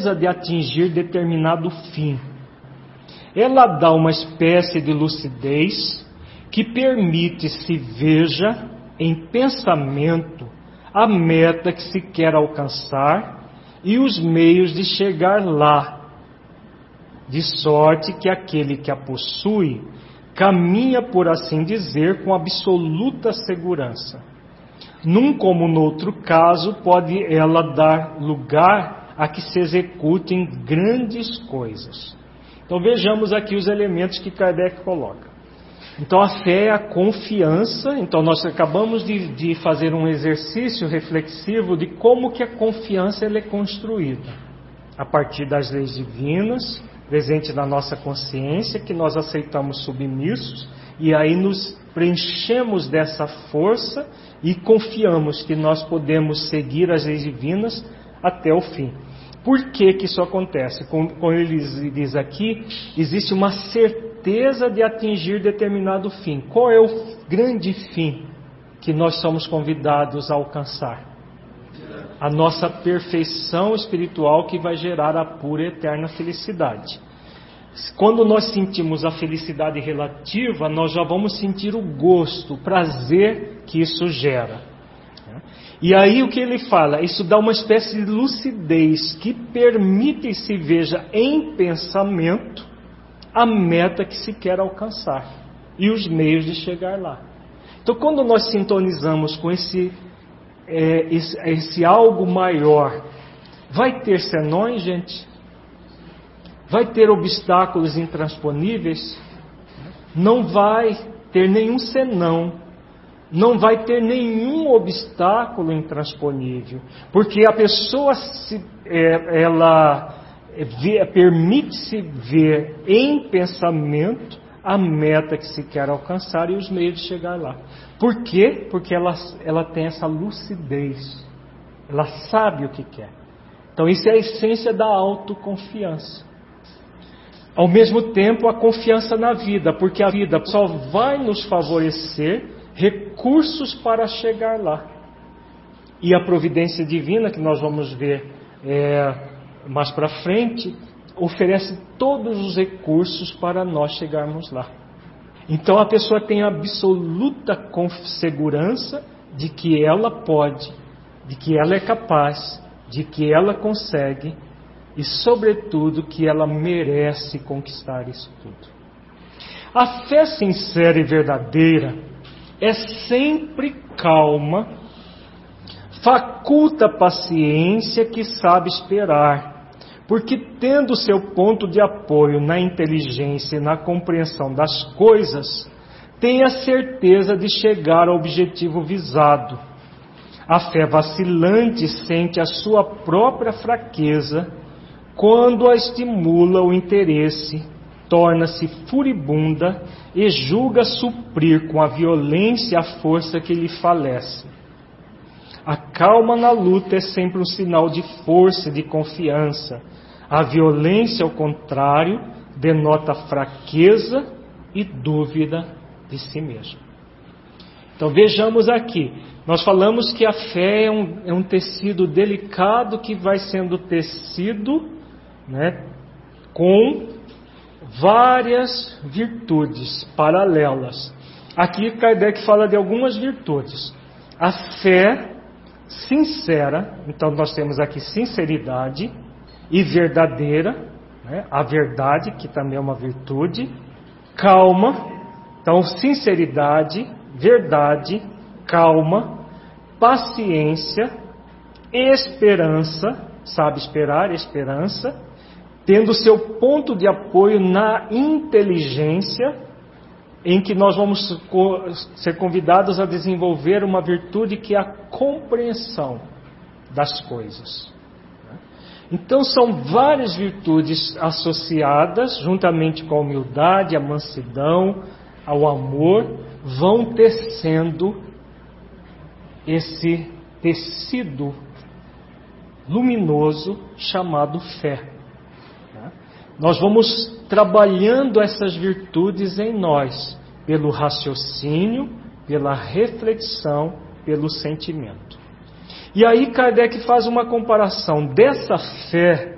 certeza de atingir determinado fim. Ela dá uma espécie de lucidez que permite se veja em pensamento a meta que se quer alcançar e os meios de chegar lá, de sorte que aquele que a possui caminha, por assim dizer, com absoluta segurança. Num como no outro caso, pode ela dar lugar a que se executem grandes coisas. Então vejamos aqui os elementos que Kardec coloca. Então a fé é a confiança. Então nós acabamos de fazer um exercício reflexivo de como que a confiança ela é construída. A partir das leis divinas, presente na nossa consciência, que nós aceitamos submissos, e aí nos preenchemos dessa força e confiamos que nós podemos seguir as leis divinas até o fim. Por que que isso acontece? Como ele diz aqui, existe uma certeza de atingir determinado fim. Qual é o grande fim que nós somos convidados a alcançar? A nossa perfeição espiritual, que vai gerar a pura e eterna felicidade. Quando nós sentimos a felicidade relativa, nós já vamos sentir o gosto, o prazer que isso gera. E aí o que ele fala? Isso dá uma espécie de lucidez que permite se veja em pensamento a meta que se quer alcançar e os meios de chegar lá. Então quando nós sintonizamos com esse algo maior, vai ter senões, gente? Vai ter obstáculos intransponíveis? Não vai ter nenhum senão. Não vai ter nenhum obstáculo intransponível. Porque a pessoa permite-se ver em pensamento a meta que se quer alcançar e os meios de chegar lá. Por quê? Porque ela tem essa lucidez. Ela sabe o que quer. Então isso é a essência da autoconfiança. Ao mesmo tempo, a confiança na vida, porque a vida só vai nos favorecer recursos para chegar lá. E a providência divina, que nós vamos ver mais para frente, oferece todos os recursos para nós chegarmos lá. Então a pessoa tem absoluta segurança de que ela pode, de que ela é capaz, de que ela consegue e, sobretudo, que ela merece conquistar isso tudo. A fé sincera e verdadeira é sempre calma, faculta paciência que sabe esperar, porque tendo seu ponto de apoio na inteligência e na compreensão das coisas, tem a certeza de chegar ao objetivo visado. A fé vacilante sente a sua própria fraqueza quando a estimula o interesse, torna-se furibunda e julga suprir com a violência a força que lhe falece. A calma na luta é sempre um sinal de força e de confiança. A violência, ao contrário, denota fraqueza e dúvida de si mesmo. Então vejamos aqui, nós falamos que a fé é um tecido delicado que vai sendo tecido, com várias virtudes paralelas. Aqui Kardec fala de algumas virtudes. A fé sincera, então nós temos aqui sinceridade e verdadeira, a verdade, que também é uma virtude. Calma, então sinceridade, verdade, calma, paciência, esperança, sabe esperar, esperança, tendo seu ponto de apoio na inteligência, em que nós vamos ser convidados a desenvolver uma virtude que é a compreensão das coisas. Então são várias virtudes associadas, juntamente com a humildade, a mansidão, ao amor, vão tecendo esse tecido luminoso chamado fé. Nós vamos trabalhando essas virtudes em nós, pelo raciocínio, pela reflexão, pelo sentimento. E aí Kardec faz uma comparação dessa fé